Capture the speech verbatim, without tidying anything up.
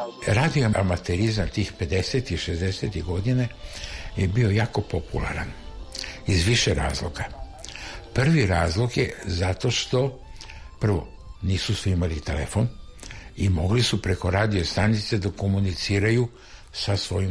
Radio amaterizam tih pedesetih i šezdesetih godine je bio jako popularan iz više razloga. Prvi razlog je zato što prvo nisu svi imali telefon i mogli su preko radio stanice da komuniciraju sa svojim